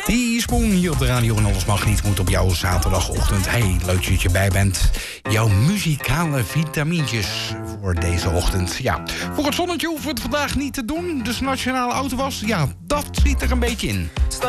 Teaspoon hier op de radio en alles mag niet moet op jouw zaterdagochtend. Hey, leuk dat je bij bent. Jouw muzikale vitamintjes voor deze ochtend. Ja, voor het zonnetje hoeven we het vandaag niet te doen. Dus nationale autowas, ja, dat zit er een beetje in.